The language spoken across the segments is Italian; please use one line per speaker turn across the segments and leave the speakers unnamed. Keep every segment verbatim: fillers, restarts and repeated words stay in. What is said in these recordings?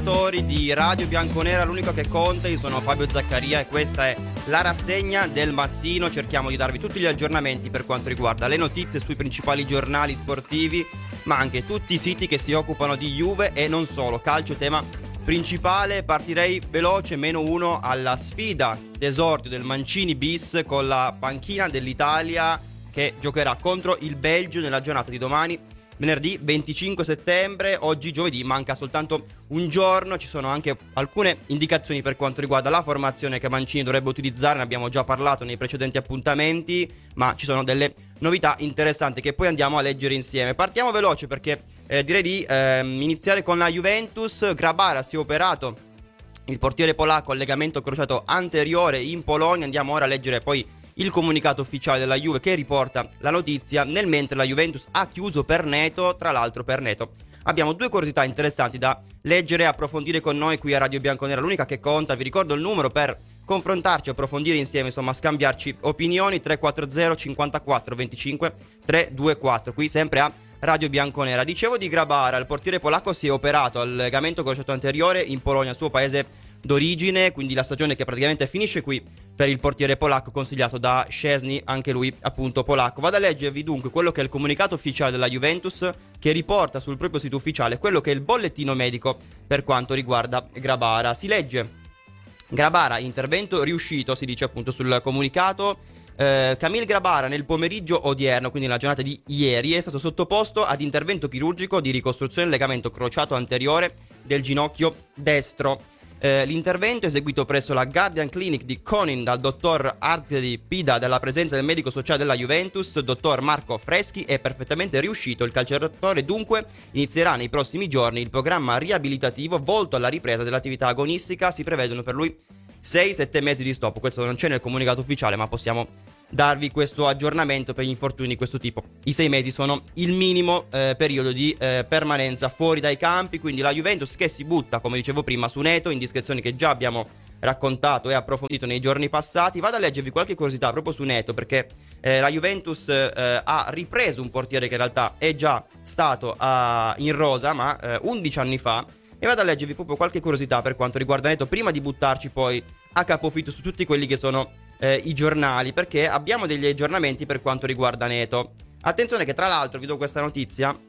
ascoltatori di Radio Bianconera, l'unico che conta. Io sono Fabio Zaccaria e questa è la rassegna del mattino. Cerchiamo di darvi tutti gli aggiornamenti per quanto riguarda le notizie sui principali giornali sportivi, ma anche tutti i siti che si occupano di Juve e non solo. Calcio tema principale. Partirei veloce, meno uno alla sfida d'esordio del Mancini bis con la panchina dell'Italia che giocherà contro il Belgio nella giornata di domani, venerdì venticinque settembre. Oggi giovedì manca soltanto un giorno. Ci sono anche alcune indicazioni per quanto riguarda la formazione che Mancini dovrebbe utilizzare. Ne abbiamo già parlato nei precedenti appuntamenti, ma ci sono delle novità interessanti che poi andiamo a leggere insieme. Partiamo veloce perché eh, direi di eh, iniziare con la Juventus. Grabara si è operato, il portiere polacco, al legamento crociato anteriore in Polonia. Andiamo ora a leggere poi il comunicato ufficiale della Juve che riporta la notizia, nel mentre la Juventus ha chiuso per Neto. Tra l'altro per Neto abbiamo due curiosità interessanti da leggere e approfondire con noi qui a Radio Bianconera, l'unica che conta. Vi ricordo il numero per confrontarci, approfondire insieme, insomma scambiarci opinioni: tre quattro zero cinquantaquattro venticinque trecentoventiquattro, qui sempre a Radio Bianconera. Dicevo di Grabara, il portiere polacco si è operato al legamento crociato anteriore in Polonia, suo paese d'origine, quindi la stagione che praticamente finisce qui per il portiere polacco consigliato da Szczesny, anche lui appunto polacco. Vado a leggervi dunque quello che è il comunicato ufficiale della Juventus, che riporta sul proprio sito ufficiale quello che è il bollettino medico per quanto riguarda Grabara. Si legge: Grabara, intervento riuscito, si dice appunto sul comunicato. eh, Camille Grabara nel pomeriggio odierno, quindi nella giornata di ieri, è stato sottoposto ad intervento chirurgico di ricostruzione del legamento crociato anteriore del ginocchio destro. Eh, l'intervento eseguito presso la Guardian Clinic di Konin dal dottor Arzgedi Pida, dalla presenza del medico sociale della Juventus, dottor Marco Freschi, è perfettamente riuscito. Il calciatore dunque inizierà nei prossimi giorni il programma riabilitativo volto alla ripresa dell'attività agonistica. Si prevedono per lui sei sette mesi di stop. Questo non c'è nel comunicato ufficiale, ma possiamo darvi questo aggiornamento per gli infortuni di questo tipo. I sei mesi sono il minimo eh, periodo di eh, permanenza fuori dai campi, quindi la Juventus che si butta, come dicevo prima, su Neto, indiscrezioni che già abbiamo raccontato e approfondito nei giorni passati. Vado a leggervi qualche curiosità proprio su Neto, perché eh, la Juventus eh, ha ripreso un portiere che in realtà è già stato a, in rosa, ma eh, undici anni fa. E vado a leggervi proprio qualche curiosità per quanto riguarda Neto, prima di buttarci poi a capofitto su tutti quelli che sono eh, i giornali, perché abbiamo degli aggiornamenti per quanto riguarda Neto. Attenzione che tra l'altro, vi do questa notizia: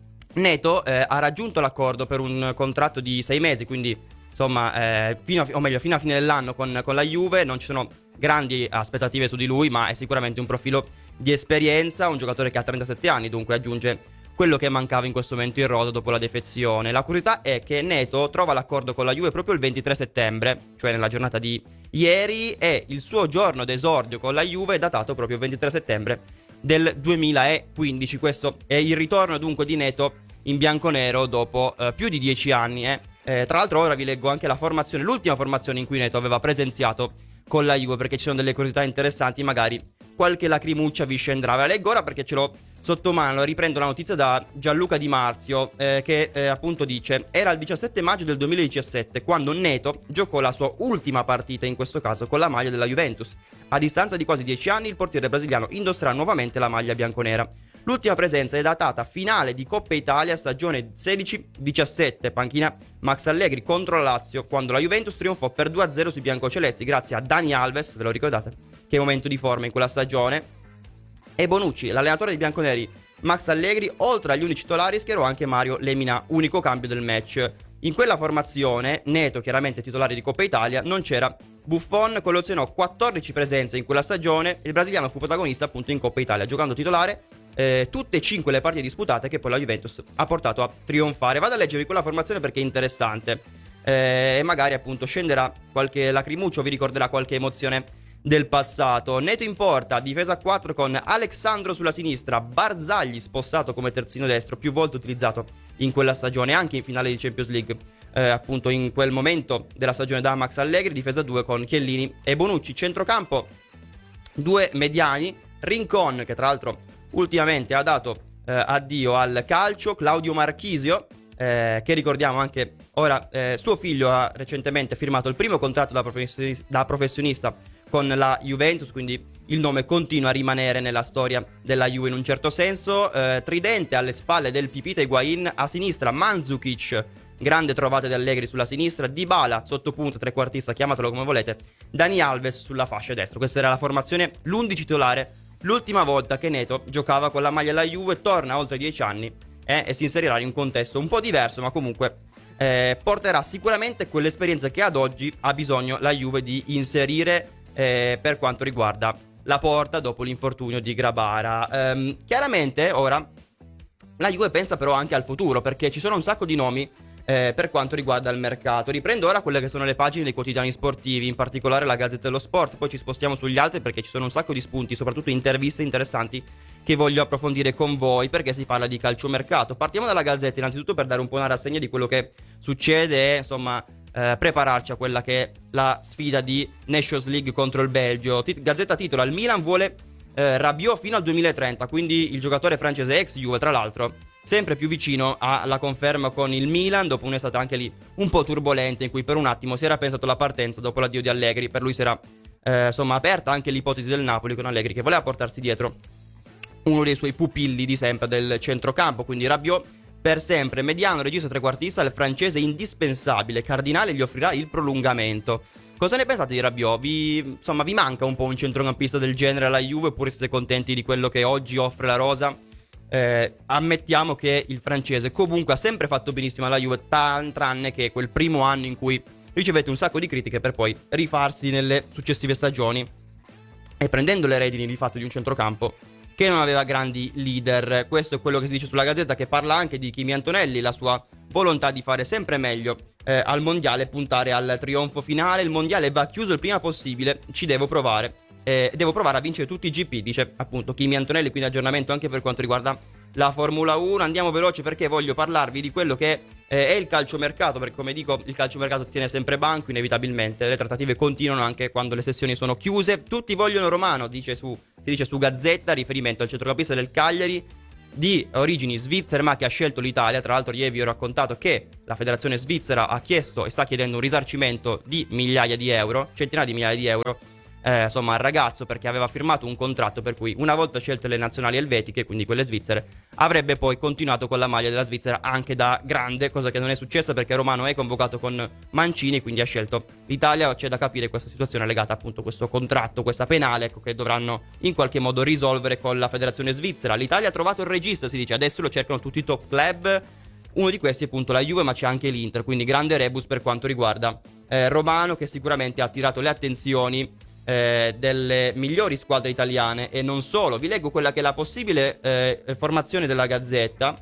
Neto eh, ha raggiunto l'accordo per un contratto di sei mesi, quindi insomma eh, fino a, o meglio fino a fine dell'anno con, con la Juve. Non ci sono grandi aspettative su di lui, ma è sicuramente un profilo di esperienza, un giocatore che ha trentasette anni, dunque aggiunge quello che mancava in questo momento in rosa dopo la defezione. La curiosità è che Neto trova l'accordo con la Juve proprio il ventitré settembre, cioè nella giornata di ieri, e il suo giorno d'esordio con la Juve è datato proprio il ventitré settembre del duemilaquindici. Questo è il ritorno dunque di Neto in bianconero dopo eh, più di dieci anni. Eh. Eh, tra l'altro ora vi leggo anche la formazione, l'ultima formazione in cui Neto aveva presenziato con la Juve, perché ci sono delle curiosità interessanti, magari qualche lacrimuccia vi scendrà. Ve la leggo ora perché ce l'ho sotto mano. Riprendo la notizia da Gianluca Di Marzio eh, che eh, appunto dice: era il diciassette maggio del duemiladiciassette quando Neto giocò la sua ultima partita, in questo caso con la maglia della Juventus. A distanza di quasi dieci anni il portiere brasiliano indosserà nuovamente la maglia bianconera. L'ultima presenza è datata finale di Coppa Italia stagione sedici diciassette, panchina Max Allegri contro la Lazio, quando la Juventus trionfò per due a zero sui biancocelesti grazie a Dani Alves, ve lo ricordate, che è momento di forma in quella stagione, e Bonucci. L'allenatore dei bianconeri Max Allegri, oltre agli unici titolari, schierò anche Mario Lemina, unico cambio del match. In quella formazione, Neto chiaramente titolare di Coppa Italia, non c'era Buffon, collezionò quattordici presenze in quella stagione. Il brasiliano fu protagonista appunto in Coppa Italia, giocando titolare eh, tutte e cinque le partite disputate che poi la Juventus ha portato a trionfare. Vado a leggervi quella formazione perché è interessante eh, e magari appunto scenderà qualche lacrimuccio, vi ricorderà qualche emozione del passato. Neto in porta, difesa a quattro con Alexandro sulla sinistra, Barzagli spostato come terzino destro, più volte utilizzato in quella stagione, anche in finale di Champions League, eh, appunto in quel momento della stagione da Max Allegri. Difesa a due con Chiellini e Bonucci. Centrocampo, due mediani, Rincon, che tra l'altro ultimamente ha dato eh, addio al calcio, Claudio Marchisio, eh, che ricordiamo anche ora eh, suo figlio ha recentemente firmato il primo contratto da professionista, da professionista con la Juventus, quindi il nome continua a rimanere nella storia della Juve in un certo senso. eh, Tridente alle spalle del Pipita Higuain, a sinistra Mandzukic grande trovata di Allegri sulla sinistra, Dybala sottopunta, trequartista, chiamatelo come volete, Dani Alves sulla fascia destra. Questa era la formazione, l'undici titolare, l'ultima volta che Neto giocava con la maglia della Juve, torna a oltre dieci anni eh, e si inserirà in un contesto un po' diverso, ma comunque eh, porterà sicuramente quell'esperienza che ad oggi ha bisogno la Juve di inserire eh, per quanto riguarda la porta dopo l'infortunio di Grabara. Ehm, chiaramente ora la Juve pensa però anche al futuro, perché ci sono un sacco di nomi eh, per quanto riguarda il mercato. Riprendo ora quelle che sono le pagine dei quotidiani sportivi, in particolare la Gazzetta dello Sport, poi ci spostiamo sugli altri perché ci sono un sacco di spunti, soprattutto interviste interessanti che voglio approfondire con voi, perché si parla di calciomercato. Partiamo dalla Gazzetta innanzitutto per dare un po' una rassegna di quello che succede e insomma eh, prepararci a quella che è la sfida di Nations League contro il Belgio. Tit- Gazzetta titola: il Milan vuole Eh, Rabiot fino al duemilatrenta, quindi il giocatore francese ex Juve, tra l'altro, sempre più vicino alla conferma con il Milan, dopo un'estate anche lì un po' turbolenta in cui per un attimo si era pensato la partenza dopo l'addio di Allegri. Per lui si era eh, insomma aperta anche l'ipotesi del Napoli con Allegri che voleva portarsi dietro uno dei suoi pupilli di sempre del centrocampo, quindi Rabiot per sempre mediano, regista, trequartista, il francese indispensabile. Cardinale gli offrirà il prolungamento. Cosa ne pensate di Rabiot? Vi, insomma, vi manca un po' un centrocampista del genere alla Juve oppure siete contenti di quello che oggi offre la rosa? Eh, ammettiamo che il francese comunque ha sempre fatto benissimo alla Juve, tan, tranne che quel primo anno in cui ricevette un sacco di critiche per poi rifarsi nelle successive stagioni e prendendo le redini di fatto di un centrocampo che non aveva grandi leader. Questo è quello che si dice sulla Gazzetta, che parla anche di Kimi Antonelli, la sua volontà di fare sempre meglio eh, al mondiale, puntare al trionfo finale. Il mondiale va chiuso il prima possibile, ci devo provare, eh, devo provare a vincere tutti i G P, dice appunto Kimi Antonelli. Quindi aggiornamento anche per quanto riguarda la Formula uno. Andiamo veloce perché voglio parlarvi di quello che eh, è il calciomercato, perché come dico il calciomercato tiene sempre banco inevitabilmente, le trattative continuano anche quando le sessioni sono chiuse. Tutti vogliono Romano, dice su, si dice su Gazzetta, riferimento al centrocampista del Cagliari di origini svizzere ma che ha scelto l'Italia. Tra l'altro ieri vi ho raccontato che la federazione svizzera ha chiesto e sta chiedendo un risarcimento di migliaia di euro, centinaia di migliaia di euro eh, insomma al ragazzo, perché aveva firmato un contratto per cui una volta scelte le nazionali elvetiche, quindi quelle svizzere, avrebbe poi continuato con la maglia della Svizzera anche da grande, cosa che non è successa perché Romano è convocato con Mancini, quindi ha scelto l'Italia. C'è da capire questa situazione legata appunto a questo contratto, questa penale, ecco, che dovranno in qualche modo risolvere con la federazione svizzera. L'Italia ha trovato il regista, si dice, adesso lo cercano tutti i top club, uno di questi è appunto la Juve, ma c'è anche l'Inter, quindi grande rebus per quanto riguarda eh, Romano, che sicuramente ha attirato le attenzioni Eh, delle migliori squadre italiane e non solo. Vi leggo quella che è la possibile eh, formazione della Gazzetta.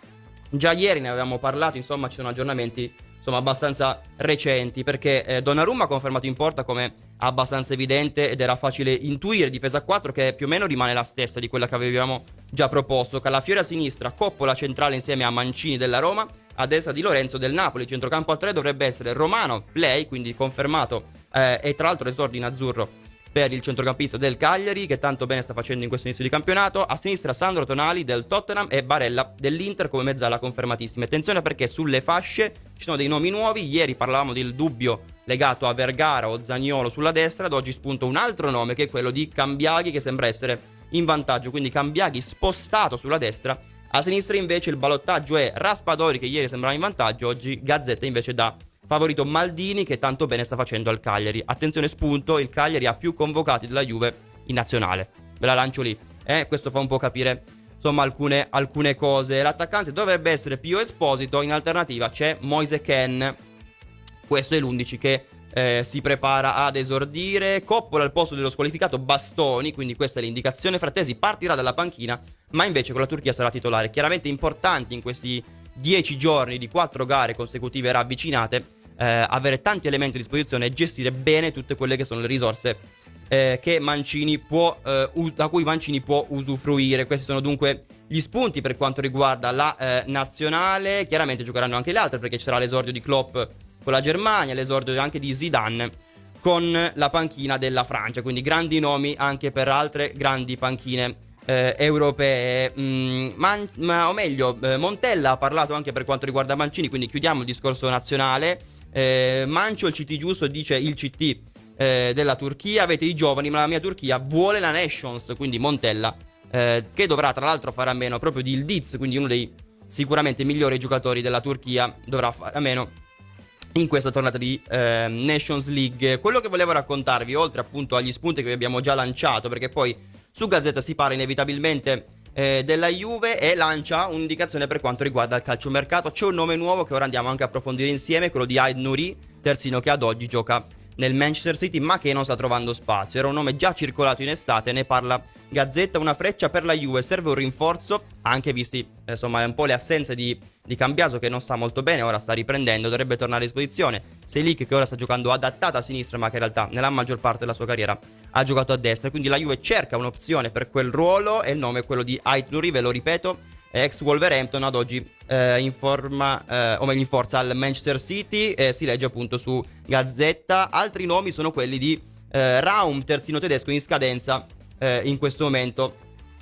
Già ieri ne avevamo parlato, insomma ci sono aggiornamenti insomma abbastanza recenti, perché eh, Donnarumma ha confermato in porta, come abbastanza evidente ed era facile intuire, difesa a quattro che più o meno rimane la stessa di quella che avevamo già proposto. Calafiori a sinistra, Coppola centrale insieme a Mancini della Roma, a destra Di Lorenzo del Napoli. Centrocampo a tre dovrebbe essere Romano, Play, quindi confermato eh, e tra l'altro esordio in azzurro per il centrocampista del Cagliari, che tanto bene sta facendo in questo inizio di campionato. A sinistra Sandro Tonali del Tottenham e Barella dell'Inter come mezzala confermatissima. Attenzione perché sulle fasce ci sono dei nomi nuovi. Ieri parlavamo del dubbio legato a Vergara o Zaniolo sulla destra, ad oggi spunta un altro nome che è quello di Cambiaghi, che sembra essere in vantaggio, quindi Cambiaghi spostato sulla destra. A sinistra invece il ballottaggio è Raspadori, che ieri sembrava in vantaggio, oggi Gazzetta invece dà favorito Maldini, che tanto bene sta facendo al Cagliari. Attenzione spunto, il Cagliari ha più convocati della Juve in nazionale, ve la lancio lì, eh? Questo fa un po' capire insomma alcune, alcune cose. L'attaccante dovrebbe essere Pio Esposito, in alternativa c'è Moise Kean. Questo è l'undici che eh, si prepara ad esordire. Coppola al posto dello squalificato Bastoni, quindi questa è l'indicazione. Frattesi partirà dalla panchina, ma invece con la Turchia sarà titolare. Chiaramente importanti in questi dieci giorni di quattro gare consecutive ravvicinate eh, avere tanti elementi a disposizione e gestire bene tutte quelle che sono le risorse eh, che Mancini può, eh, us- da cui Mancini può usufruire. Questi sono dunque gli spunti per quanto riguarda la eh, nazionale. Chiaramente giocheranno anche le altre, perché ci sarà l'esordio di Klopp con la Germania, l'esordio anche di Zidane con la panchina della Francia, quindi grandi nomi anche per altre grandi panchine Eh, europee. mm, Man- ma, o meglio eh, Montella ha parlato anche per quanto riguarda Mancini, quindi chiudiamo il discorso nazionale. eh, Mancio, il C T giusto, dice il C T eh, della Turchia: avete i giovani ma la mia Turchia vuole la Nations. Quindi Montella eh, che dovrà tra l'altro fare a meno proprio di Yildiz, quindi uno dei sicuramente i migliori giocatori della Turchia dovrà fare a meno in questa tornata di eh, Nations League. Quello che volevo raccontarvi, oltre appunto agli spunti che vi abbiamo già lanciato, perché poi su Gazzetta si parla inevitabilmente eh, della Juve e lancia un'indicazione per quanto riguarda il calciomercato. C'è un nome nuovo che ora andiamo anche a approfondire insieme, quello di Ait Nouri, terzino che ad oggi gioca nel Manchester City ma che non sta trovando spazio. Era un nome già circolato in estate, ne parla Gazzetta. Una freccia per la Juve, serve un rinforzo, anche visti insomma un po' le assenze di, di Cambiaso che non sta molto bene, ora sta riprendendo, dovrebbe tornare a disposizione. Selic che ora sta giocando adattato a sinistra ma che in realtà nella maggior parte della sua carriera ha giocato a destra, quindi la Juve cerca un'opzione per quel ruolo e il nome è quello di Ait Nouri, ve lo ripeto, ex Wolverhampton, ad oggi eh, in forma eh, o meglio in forza al Manchester City, eh, si legge appunto su Gazzetta. Altri nomi sono quelli di eh, Raum, terzino tedesco in scadenza eh, in questo momento,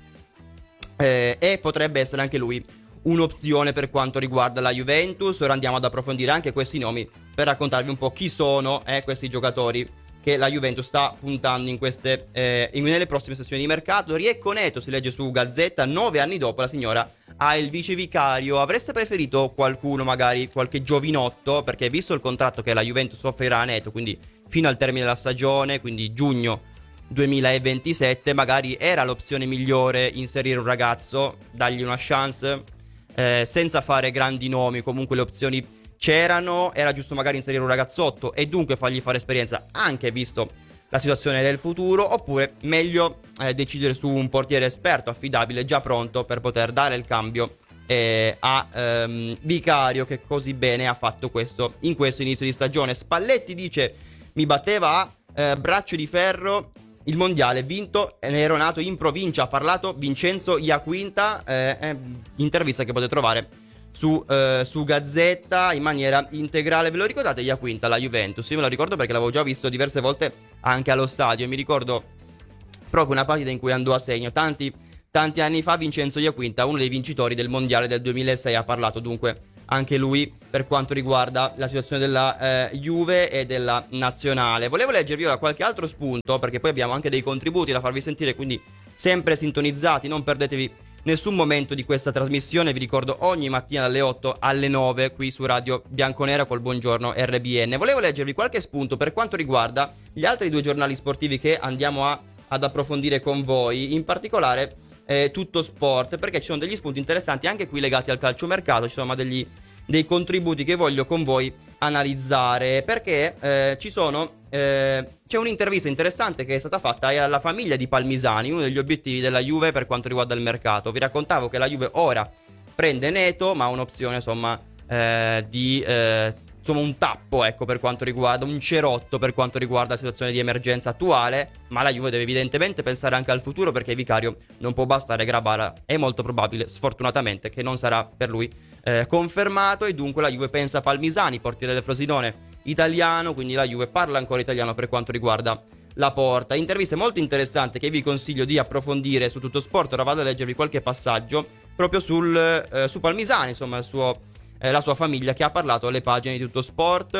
eh, e potrebbe essere anche lui un'opzione per quanto riguarda la Juventus. Ora andiamo ad approfondire anche questi nomi per raccontarvi un po' chi sono eh, questi giocatori che la Juventus sta puntando in queste, eh, in, nelle prossime sessioni di mercato. Riecco Neto, si legge su Gazzetta, nove anni dopo la signora ha il vicevicario. Avreste preferito qualcuno, magari qualche giovinotto, perché visto il contratto che la Juventus offrirà a Neto, quindi fino al termine della stagione, quindi giugno duemilaventisette, magari era l'opzione migliore inserire un ragazzo, dargli una chance, eh, senza fare grandi nomi. Comunque le opzioni c'erano, era giusto magari inserire un ragazzotto e dunque fargli fare esperienza, anche visto la situazione del futuro, oppure meglio eh, decidere su un portiere esperto, affidabile, già pronto per poter dare il cambio eh, a ehm, Vicario, che così bene ha fatto questo in questo inizio di stagione. Spalletti dice: mi batteva a eh, braccio di ferro il mondiale vinto e ne ero nato in provincia. Ha parlato Vincenzo Iaquinta, eh, eh, intervista che potete trovare Su, eh, su Gazzetta in maniera integrale. Ve lo ricordate Iaquinta, la Juventus? Io me lo ricordo perché l'avevo già visto diverse volte anche allo stadio. Mi ricordo proprio una partita in cui andò a segno tanti, tanti anni fa. Vincenzo Iaquinta, uno dei vincitori del mondiale del duemilasei, ha parlato dunque anche lui per quanto riguarda la situazione della eh, Juve e della nazionale. Volevo leggervi ora qualche altro spunto, perché poi abbiamo anche dei contributi da farvi sentire, quindi sempre sintonizzati, non perdetevi nessun momento di questa trasmissione. Vi ricordo ogni mattina dalle otto alle nove qui su Radio Bianconera col Buongiorno R B N. Volevo leggervi qualche spunto per quanto riguarda gli altri due giornali sportivi che andiamo a, ad approfondire con voi, in particolare eh, Tutto Sport, perché ci sono degli spunti interessanti anche qui legati al calciomercato. Ci sono degli, dei contributi che voglio con voi analizzare, perché eh, ci sono eh, c'è un'intervista interessante che è stata fatta alla famiglia di Palmisani, uno degli obiettivi della Juve per quanto riguarda il mercato. Vi raccontavo che la Juve ora prende Neto, ma ha un'opzione insomma eh, di eh, insomma un tappo, ecco, per quanto riguarda un cerotto per quanto riguarda la situazione di emergenza attuale. Ma la Juve deve evidentemente pensare anche al futuro, perché Vicario non può bastare. Grabara è molto probabile, sfortunatamente, che non sarà per lui eh, confermato, e dunque la Juve pensa a Palmisani, portiere del Frosinone, italiano, quindi la Juve parla ancora italiano per quanto riguarda la porta. Intervista molto interessante che vi consiglio di approfondire su Tutto Sport. Ora vado a leggervi qualche passaggio proprio sul, eh, su Palmisani, insomma il suo, eh, la sua famiglia, che ha parlato alle pagine di Tutto Sport,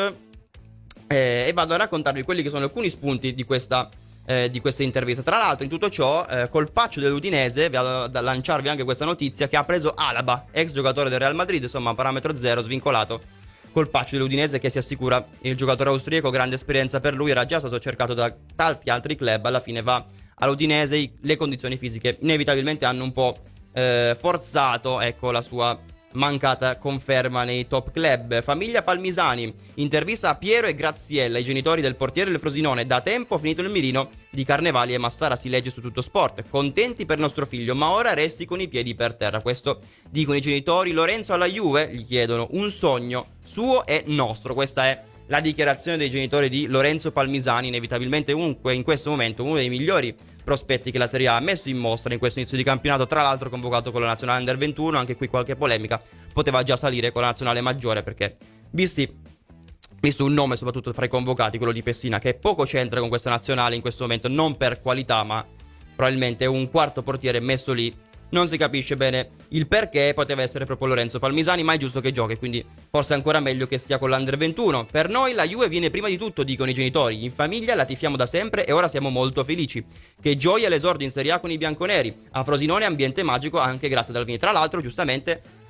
eh, e vado a raccontarvi quelli che sono alcuni spunti di questa, eh, di questa intervista. Tra l'altro, in tutto ciò, eh, colpaccio dell'Udinese, vado a lanciarvi anche questa notizia, che ha preso Alaba, ex giocatore del Real Madrid, insomma parametro zero, svincolato. Colpaccio dell'Udinese che si assicura il giocatore austriaco, grande esperienza per lui, era già stato cercato da tanti altri club, alla fine va all'Udinese. Le condizioni fisiche inevitabilmente hanno un po' eh, forzato, ecco, la sua mancata conferma nei top club. Famiglia Palmisani, intervista a Piero e Graziella, i genitori del portiere del Frosinone, da tempo finito nel mirino di Carnevali e Mastara, si legge su Tutto Sport. Contenti per nostro figlio, ma ora resti con i piedi per terra. Questo dicono i genitori. Lorenzo alla Juve, gli chiedono, un sogno suo e nostro. Questa è la dichiarazione dei genitori di Lorenzo Palmisani, inevitabilmente comunque in questo momento uno dei migliori prospetti che la Serie A ha messo in mostra in questo inizio di campionato, tra l'altro convocato con la nazionale under ventuno. Anche qui qualche polemica, poteva già salire con la nazionale maggiore, perché visti visto un nome soprattutto fra i convocati, quello di Pessina, che poco c'entra con questa nazionale in questo momento, non per qualità ma probabilmente un quarto portiere messo lì. Non si capisce bene il perché, poteva essere proprio Lorenzo Palmisani, ma è giusto che giochi, quindi forse ancora meglio che stia con l'Under ventuno. Per noi la Juve viene prima di tutto, dicono i genitori. In famiglia la tifiamo da sempre e ora siamo molto felici. Che gioia l'esordio in Serie A con i bianconeri. A Frosinone ambiente magico anche grazie ad Alvini. Tra l'altro, giustamente,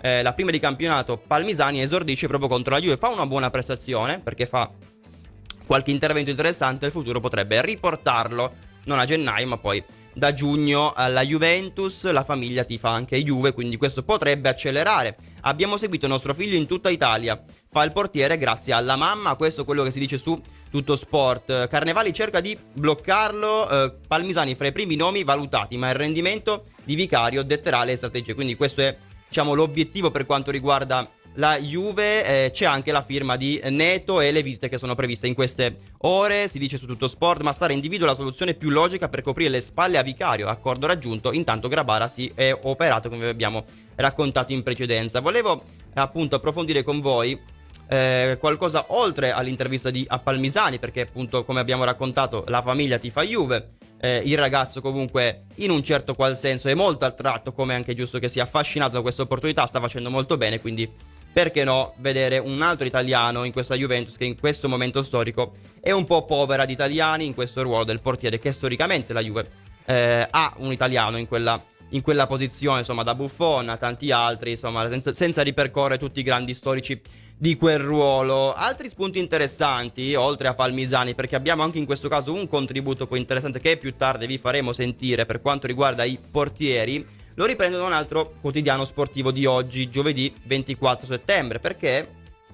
eh, la prima di campionato Palmisani esordisce proprio contro la Juve, fa una buona prestazione perché fa qualche intervento interessante, il futuro potrebbe riportarlo non a gennaio ma poi da giugno alla Juventus. La famiglia tifa anche Juve, quindi questo potrebbe accelerare. Abbiamo seguito il nostro figlio in tutta Italia, fa il portiere grazie alla mamma, questo è quello che si dice su Tutto Sport. Carnevali cerca di bloccarlo, eh, Palmisani fra i primi nomi valutati, ma il rendimento di Vicario detterà le strategie, quindi questo è, diciamo, l'obiettivo per quanto riguarda la Juve. Eh, c'è anche la firma di Neto e le visite che sono previste in queste ore, si dice su Tutto Sport. Massara individua la soluzione più logica per coprire le spalle a Vicario, accordo raggiunto, intanto Grabara si è operato come abbiamo raccontato in precedenza. Volevo appunto approfondire con voi eh, qualcosa oltre all'intervista di a Palmisani, perché appunto come abbiamo raccontato la famiglia tifa Juve. Eh, il ragazzo comunque in un certo qual senso è molto attratto, come anche giusto che sia, affascinato da questa opportunità, sta facendo molto bene, quindi perché no vedere un altro italiano in questa Juventus che in questo momento storico è un po' povera di italiani in questo ruolo del portiere, che storicamente la Juve eh, ha un italiano in quella, in quella posizione, insomma, da Buffon a tanti altri, insomma, senza, senza ripercorrere tutti i grandi storici di quel ruolo. Altri spunti interessanti oltre a Palmisani, perché abbiamo anche in questo caso un contributo poi interessante che più tardi vi faremo sentire per quanto riguarda i portieri, lo riprendo da un altro quotidiano sportivo di oggi, giovedì ventiquattro settembre. Perché?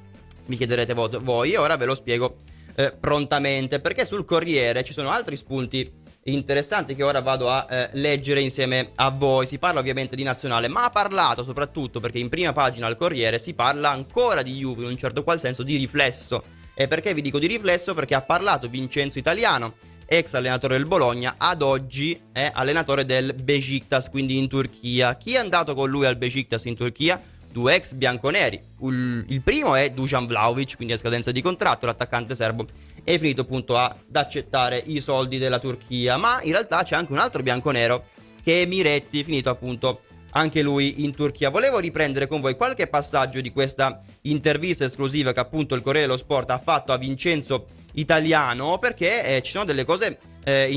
Mi chiederete voi e ora ve lo spiego eh, prontamente, perché sul Corriere ci sono altri spunti interessanti che ora vado a eh, leggere insieme a voi. Si parla ovviamente di nazionale, ma ha parlato soprattutto, perché in prima pagina al Corriere si parla ancora di Juve, in un certo qual senso di riflesso. E perché vi dico di riflesso? Perché ha parlato Vincenzo Italiano, ex allenatore del Bologna, ad oggi è allenatore del Beşiktaş, quindi in Turchia. Chi è andato con lui al Beşiktaş in Turchia? Due ex bianconeri. Il primo è Dusan Vlahovic, quindi a scadenza di contratto, l'attaccante serbo è finito appunto ad accettare i soldi della Turchia. Ma in realtà c'è anche un altro bianconero che è Miretti, finito appunto anche lui in Turchia. Volevo riprendere con voi qualche passaggio di questa intervista esclusiva che appunto il Corriere dello Sport ha fatto a Vincenzo Italiano, perché eh, ci sono delle cose eh,